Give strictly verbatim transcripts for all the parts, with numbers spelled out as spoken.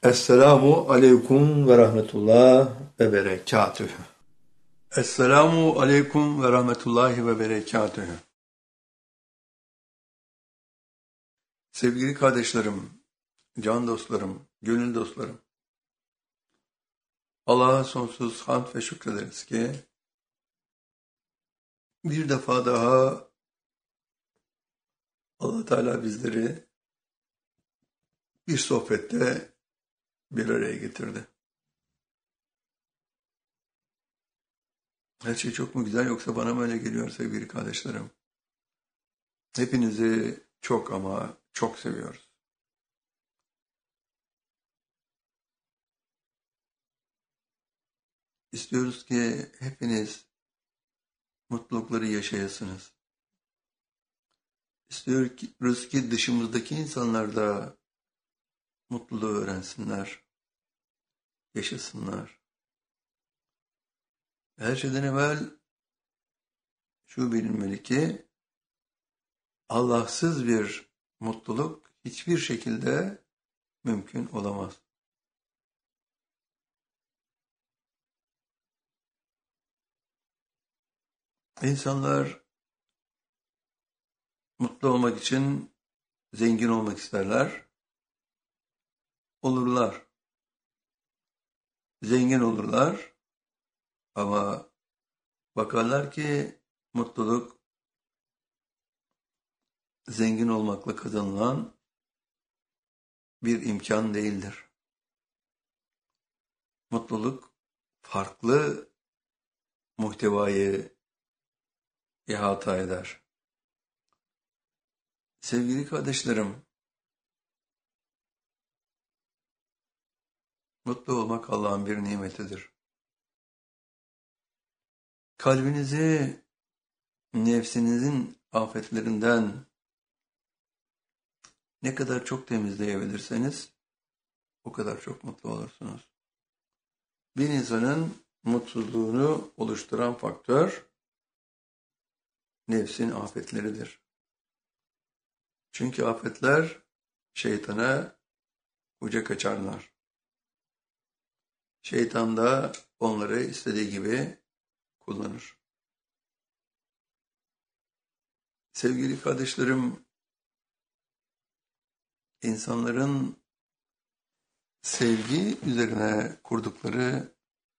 Esselamu aleyküm ve rahmetullah ve berekatühü. Esselamu aleyküm ve rahmetullahi ve berekatühü. Sevgili kardeşlerim, can dostlarım, gönül dostlarım. Allah'a sonsuz hamd ve şükrederiz ki bir defa daha Allah Teala bizleri bir sohbette bir araya getirdi. Her şey çok mu güzel yoksa bana mı öyle geliyor sevgili kardeşlerim? Hepinizi çok ama çok seviyoruz. İstiyoruz ki hepiniz mutlulukları yaşayasınız. İstiyoruz ki dışımızdaki insanlar da mutluluğu öğrensinler, yaşasınlar. Her şeyden evvel şu bilinmeli ki Allahsız bir mutluluk hiçbir şekilde mümkün olamaz. İnsanlar mutlu olmak için zengin olmak isterler, olurlar. Zengin olurlar ama bakarlar ki mutluluk zengin olmakla kazanılan bir imkan değildir. Mutluluk farklı muhtevayı ihata eder. Sevgili kardeşlerim, mutlu olmak Allah'ın bir nimetidir. Kalbinizi nefsinizin afetlerinden ne kadar çok temizleyebilirseniz o kadar çok mutlu olursunuz. Bir insanın mutsuzluğunu oluşturan faktör nefsin afetleridir. Çünkü afetler şeytana uca kaçarlar. Şeytan da onları istediği gibi kullanır. Sevgili kardeşlerim, insanların sevgi üzerine kurdukları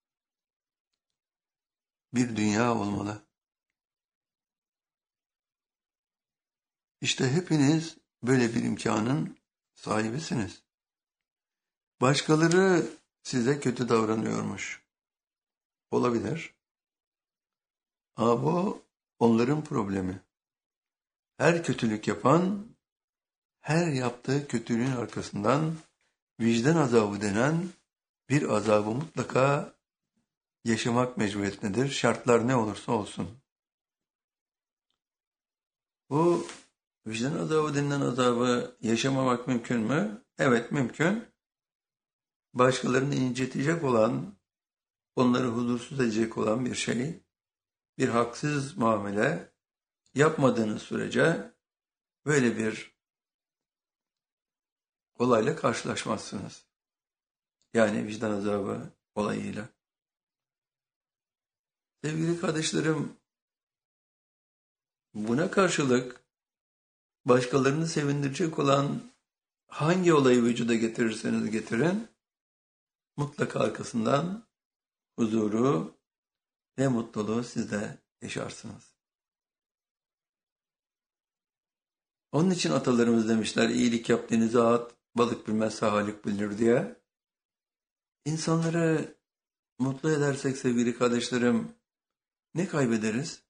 bir dünya olmalı. İşte hepiniz böyle bir imkanın sahibisiniz. Başkaları size kötü davranıyormuş. Olabilir. Ama bu onların problemi. Her kötülük yapan, her yaptığı kötülüğün arkasından vicdan azabı denen bir azabı mutlaka yaşamak mecburiyetindedir. Şartlar ne olursa olsun. Bu vicdan azabı denilen azabı yaşamamak mümkün mü? Evet, mümkün. Başkalarını incitecek olan, onları huzursuz edecek olan bir şey, bir haksız muamele yapmadığınız sürece böyle bir olayla karşılaşmazsınız. Yani vicdan azabı olayıyla. Sevgili kardeşlerim, buna karşılık başkalarını sevindirecek olan hangi olayı vücuda getirirseniz getirin, mutlaka arkasından huzuru ve mutluluğu siz de yaşarsınız. Onun için atalarımız demişler, iyilik yap denize at, balık bilmezse halik bilir diye. İnsanları mutlu edersek sevgili kardeşlerim, ne kaybederiz?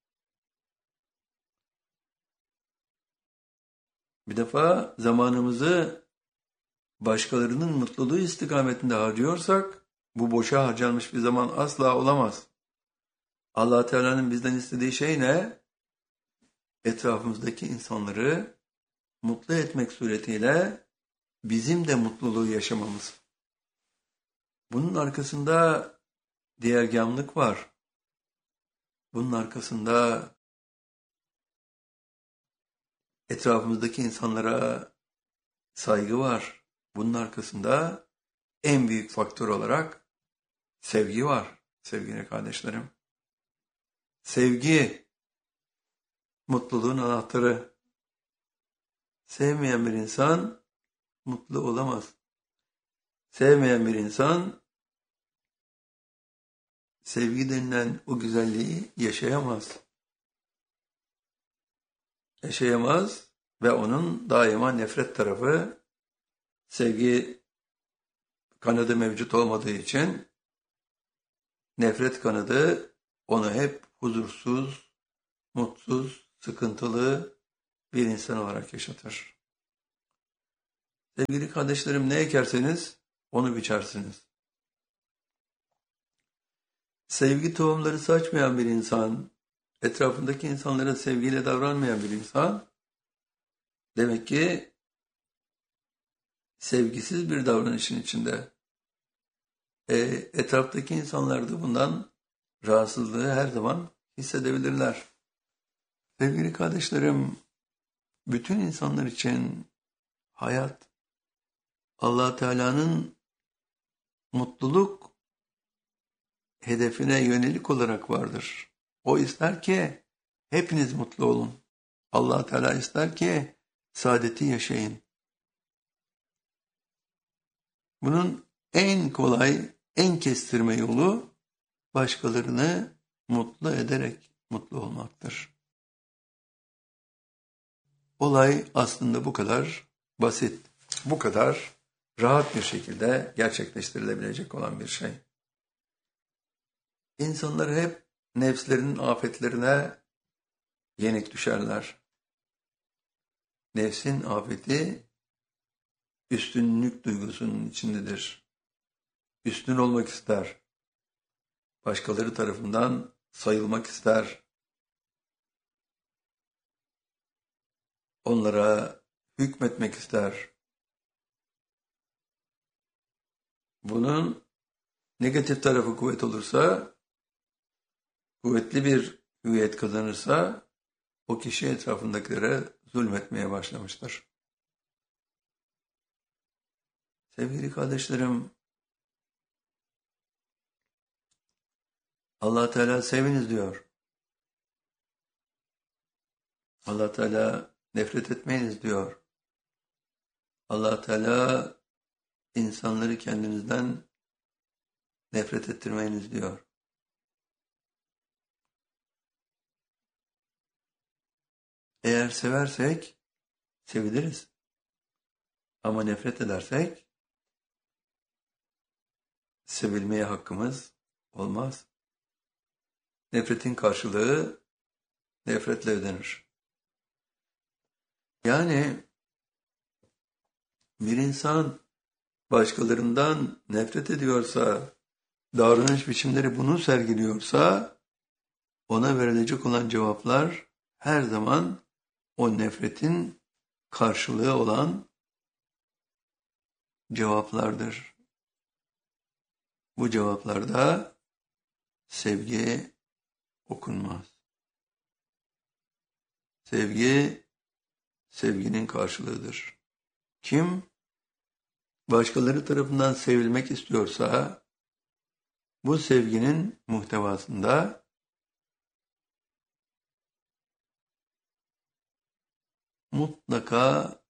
Bir defa zamanımızı başkalarının mutluluğu istikametinde harcıyorsak, bu boşa harcanmış bir zaman asla olamaz. Allah Teala'nın bizden istediği şey ne? Etrafımızdaki insanları mutlu etmek suretiyle bizim de mutluluğu yaşamamız. Bunun arkasında diğergâmlık var. Bunun arkasında etrafımızdaki insanlara saygı var. Bunun arkasında en büyük faktör olarak sevgi var sevgili kardeşlerim. Sevgi mutluluğun anahtarı. Sevmeyen bir insan mutlu olamaz. Sevmeyen bir insan sevgi denilen o güzelliği yaşayamaz. Yaşayamaz ve onun daima nefret tarafı, sevgi kanadı mevcut olmadığı için nefret kanadı onu hep huzursuz, mutsuz, sıkıntılı bir insan olarak yaşatır. Sevgili kardeşlerim, ne ekerseniz onu biçersiniz. Sevgi tohumları saçmayan bir insan, etrafındaki insanlara sevgiyle davranmayan bir insan, demek ki sevgisiz bir davranışın içinde. E, etraftaki insanlar da bundan rahatsızlığı her zaman hissedebilirler. Sevgili kardeşlerim, bütün insanlar için hayat, Allah Teala'nın mutluluk hedefine yönelik olarak vardır. O ister ki hepiniz mutlu olun. Allah Teala ister ki saadeti yaşayın. Bunun en kolay, en kestirme yolu başkalarını mutlu ederek mutlu olmaktır. Olay aslında bu kadar basit, bu kadar rahat bir şekilde gerçekleştirilebilecek olan bir şey. İnsanlar hep nefslerinin afetlerine yenik düşerler. Nefsin afeti üstünlük duygusunun içindedir. Üstün olmak ister. Başkaları tarafından sayılmak ister. Onlara hükmetmek ister. Bunun negatif tarafı kuvvet olursa, kuvvetli bir hüviyet kazanırsa, o kişi etrafındakilere zulmetmeye başlamıştır. Sevgili kardeşlerim, Allah Teala seviniz diyor. Allah Teala nefret etmeyiniz diyor. Allah Teala insanları kendinizden nefret ettirmeyiniz diyor. Eğer seversek seviliriz. Ama nefret edersek sevilmeye hakkımız olmaz. Nefretin karşılığı nefretle ödenir. Yani bir insan başkalarından nefret ediyorsa, davranış biçimleri bunu sergiliyorsa, ona verilecek olan cevaplar her zaman o nefretin karşılığı olan cevaplardır. Bu cevaplarda sevgi okunmaz. Sevgi, sevginin karşılığıdır. Kim başkaları tarafından sevilmek istiyorsa, bu sevginin muhtevasında mutlaka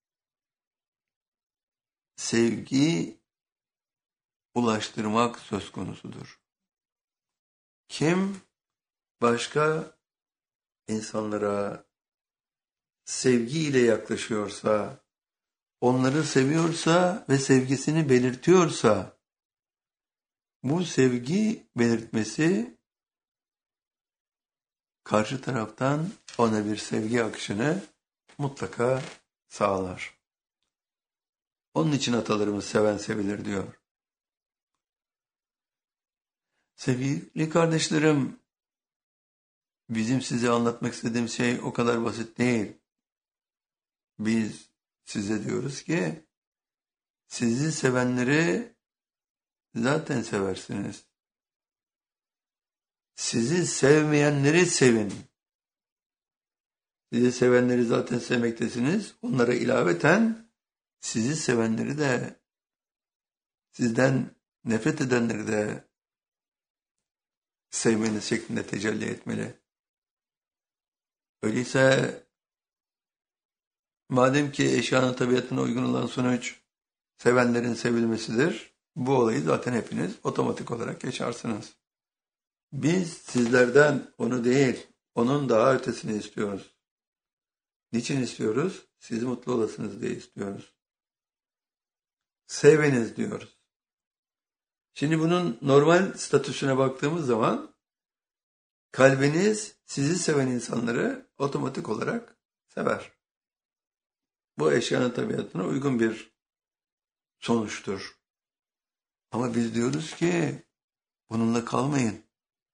sevgi ulaştırmak söz konusudur. Kim başka insanlara sevgiyle yaklaşıyorsa, onları seviyorsa ve sevgisini belirtiyorsa, bu sevgi belirtmesi karşı taraftan ona bir sevgi akışını mutlaka sağlar. Onun için atalarımız seven sevilir diyor. Sevgili kardeşlerim, bizim size anlatmak istediğim şey o kadar basit değil. Biz size diyoruz ki, sizi sevenleri zaten seversiniz. Sizi sevmeyenleri sevin. Sizi sevenleri zaten sevmektesiniz. Onlara ilaveten sizi sevenleri de sizden nefret edenleri de sevmeniz şeklinde tecelli etmeli. Öyleyse madem ki eşyanın tabiatına uygun olan sonuç sevenlerin sevilmesidir, bu olayı zaten hepiniz otomatik olarak yaşarsınız. Biz sizlerden onu değil, onun daha ötesini istiyoruz. Niçin istiyoruz? Siz mutlu olasınız diye istiyoruz. Seviniz diyoruz. Şimdi bunun normal statüsüne baktığımız zaman kalbiniz sizi seven insanları otomatik olarak sever. Bu eşyanın tabiatına uygun bir sonuçtur. Ama biz diyoruz ki bununla kalmayın.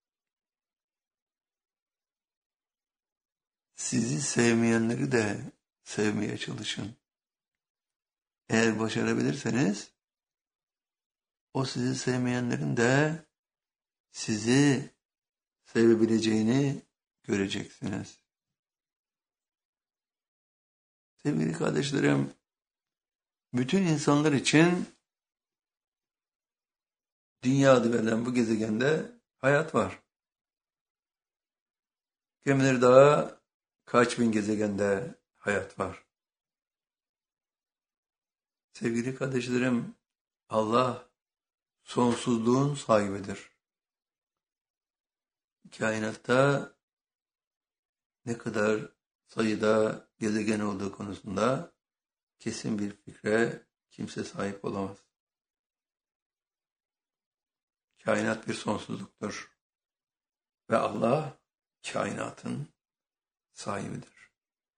Sizi sevmeyenleri de sevmeye çalışın. Eğer başarabilirseniz o sizi sevmeyenlerin de sizi sevebileceğini göreceksiniz. Sevgili kardeşlerim, bütün insanlar için dünya adı verilen bu gezegende hayat var. Kimileri daha kaç bin gezegende hayat var. Sevgili kardeşlerim, Allah sonsuzluğun sahibidir. Kainatta ne kadar sayıda gezegen olduğu konusunda kesin bir fikre kimse sahip olamaz. Kainat bir sonsuzluktur ve Allah kainatın sahibidir.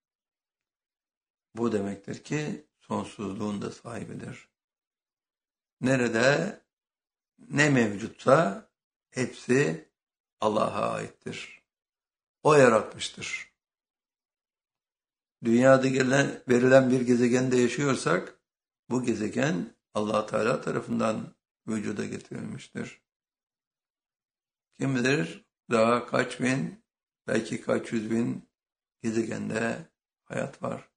Bu demektir ki sonsuzluğun da sahibidir. Nerede ne mevcutsa hepsi Allah'a aittir. O yaratmıştır. Dünyada gelen, verilen bir gezegende yaşıyorsak bu gezegen Allah Teala tarafından vücuda getirilmiştir. Kim bilir daha kaç bin, belki kaç yüz bin gezegende hayat var.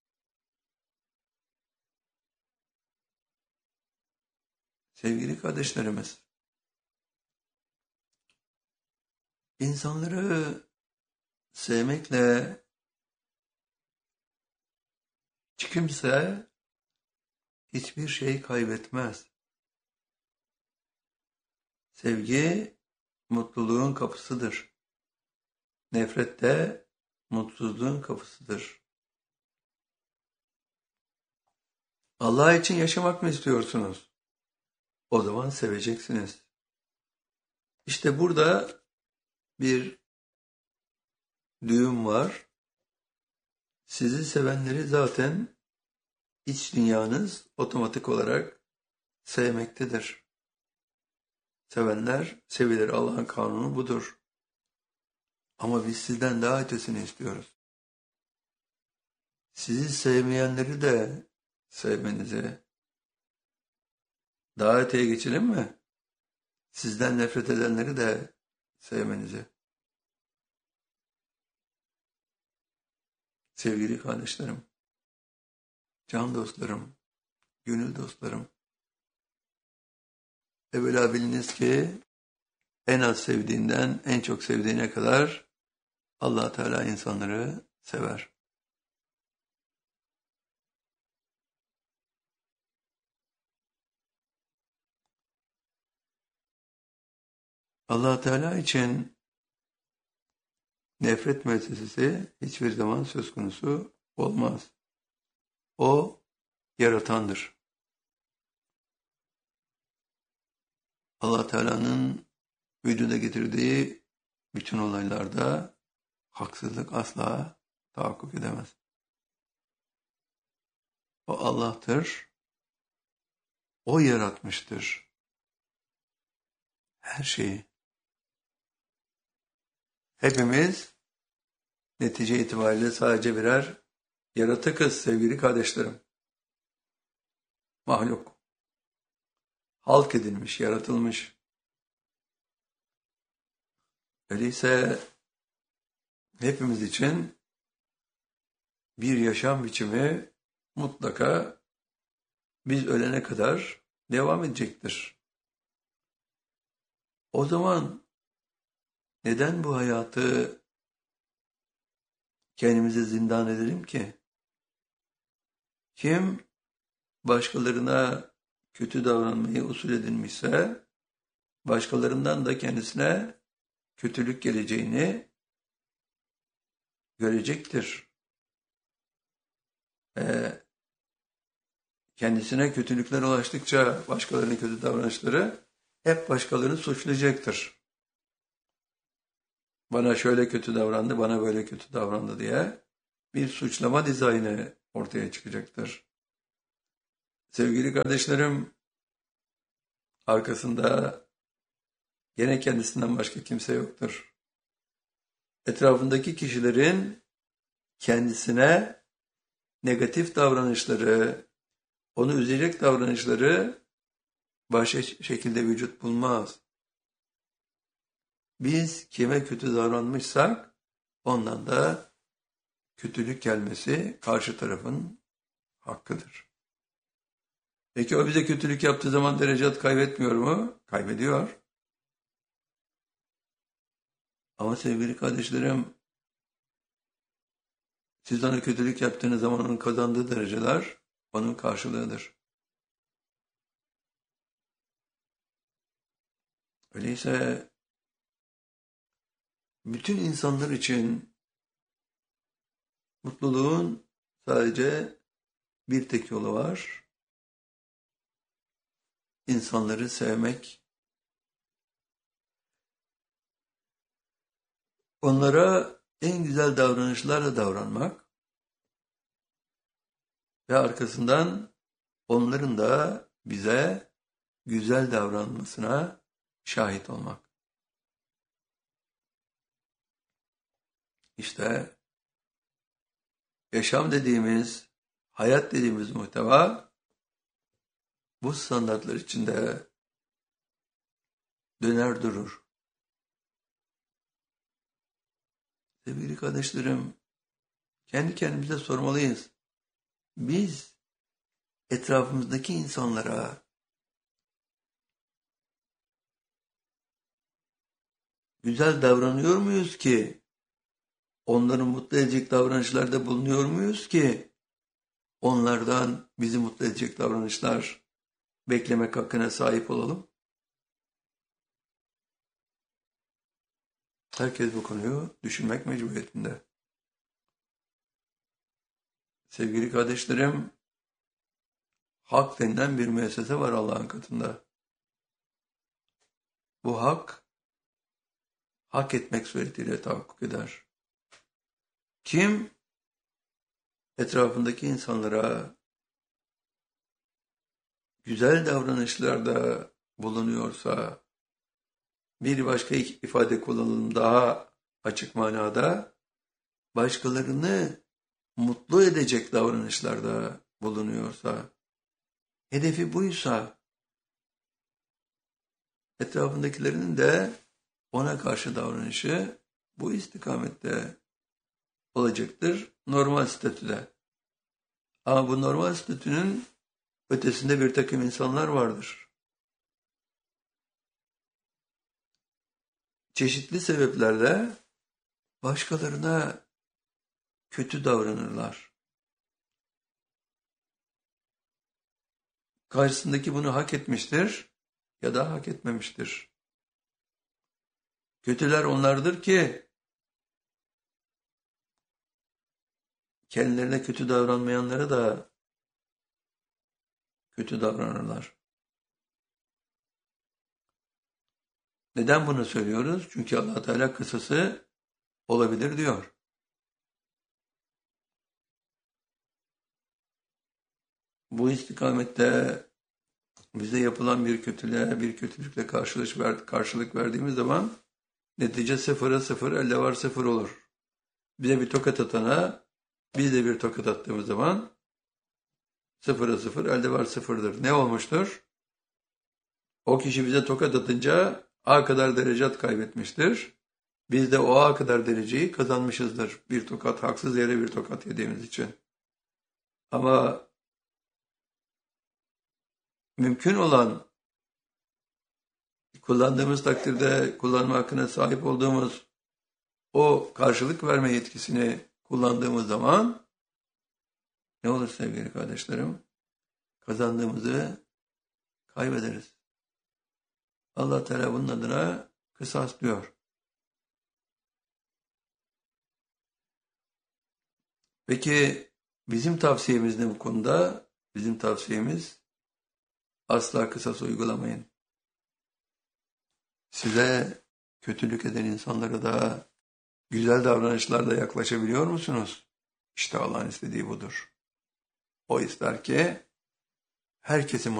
Sevgili kardeşlerimiz, insanları sevmekle hiç kimse hiçbir şey kaybetmez. Sevgi mutluluğun kapısıdır. Nefret de mutsuzluğun kapısıdır. Allah için yaşamak mı istiyorsunuz? O zaman seveceksiniz. İşte burada bir düğüm var. Sizi sevenleri zaten iç dünyanız otomatik olarak sevmektedir. Sevenler sevilir. Allah'ın kanunu budur. Ama biz sizden daha ötesini istiyoruz. Sizi sevmeyenleri de sevmenizi. Daha öteye geçelim mi? Sizden nefret edenleri de sevmenizi. Sevgili kardeşlerim, can dostlarım, gönül dostlarım, evvela biliniz ki en az sevdiğinden en çok sevdiğine kadar Allah Teala insanları sever. Allah Teala için nefret meselesi hiçbir zaman söz konusu olmaz. O yaratandır. Allah Teala'nın vücuda getirdiği bütün olaylarda haksızlık asla tahakkuk edemez. O Allah'tır. O yaratmıştır her şeyi. Hepimiz netice itibariyle sadece birer yaratıkız sevgili kardeşlerim. Mahluk. Halk edilmiş, yaratılmış. Öyleyse hepimiz için bir yaşam biçimi mutlaka biz ölene kadar devam edecektir. O zaman neden bu hayatı kendimize zindan edelim ki? Kim başkalarına kötü davranmayı usul edinmişse, başkalarından da kendisine kötülük geleceğini görecektir. Ee, kendisine kötülükler ulaştıkça başkalarının kötü davranışları hep başkalarını suçlayacaktır. Bana şöyle kötü davrandı, bana böyle kötü davrandı diye bir suçlama dizaynı ortaya çıkacaktır. Sevgili kardeşlerim, arkasında gene kendisinden başka kimse yoktur. Etrafındaki kişilerin kendisine negatif davranışları, onu üzecek davranışları başka şekilde vücut bulmaz. Biz kime kötü davranmışsak ondan da kötülük gelmesi karşı tarafın hakkıdır. Peki o bize kötülük yaptığı zaman derecat kaybetmiyor mu? Kaybediyor. Ama sevgili kardeşlerim, siz ona kötülük yaptığınız zaman onun kazandığı dereceler onun karşılığıdır. Öyleyse bütün insanlar için mutluluğun sadece bir tek yolu var. İnsanları sevmek, onlara en güzel davranışlarla davranmak ve arkasından onların da bize güzel davranmasına şahit olmak. İşte yaşam dediğimiz, hayat dediğimiz muhteva bu standartlar içinde döner durur. Sevgili kardeşlerim, kendi kendimize sormalıyız. Biz etrafımızdaki insanlara güzel davranıyor muyuz ki? Onları mutlu edecek davranışlarda bulunuyor muyuz ki? Onlardan bizi mutlu edecek davranışlar beklemek hakkına sahip olalım. Herkes bu konuyu düşünmek mecburiyetinde. Sevgili kardeşlerim, hak denilen bir müessese var Allah'ın katında. Bu hak, hak etmek suretiyle tahakkuk eder. Kim etrafındaki insanlara güzel davranışlarda bulunuyorsa, bir başka ifade kullanalım daha açık manada, başkalarını mutlu edecek davranışlarda bulunuyorsa, hedefi buysa, etrafındakilerinin de ona karşı davranışı bu istikamette olacaktır normal statüde. Ama bu normal statünün ötesinde bir takım insanlar vardır. Çeşitli sebeplerle başkalarına kötü davranırlar. Karşısındaki bunu hak etmiştir ya da hak etmemiştir. Kötüler onlardır ki kendilerine kötü davranmayanlara da kötü davranırlar. Neden bunu söylüyoruz? Çünkü Allah Teala kısası olabilir diyor. Bu istikamette bize yapılan bir kötülüğe, bir kötülükle karşılık, ver, karşılık verdiğimiz zaman netice sıfıra sıfır, elde var sıfır olur. Bize bir tokat atana biz de bir tokat attığımız zaman sıfıra sıfır, elde var sıfırdır. Ne olmuştur? O kişi bize tokat atınca A kadar derecat kaybetmiştir. Biz de o A kadar dereceyi kazanmışızdır. Bir tokat, haksız yere bir tokat yediğimiz için. Ama mümkün olan, kullandığımız takdirde kullanma hakkına sahip olduğumuz o karşılık verme yetkisini kullandığımız zaman ne olur sevgili kardeşlerim? Kazandığımızı kaybederiz. Allah Teala bunun adına kısas diyor. Peki bizim tavsiyemiz ne bu konuda? Bizim tavsiyemiz asla kısas uygulamayın. Size kötülük eden insanlara da güzel davranışlarla yaklaşabiliyor musunuz? İşte Allah'ın istediği budur. O ister ki herkesin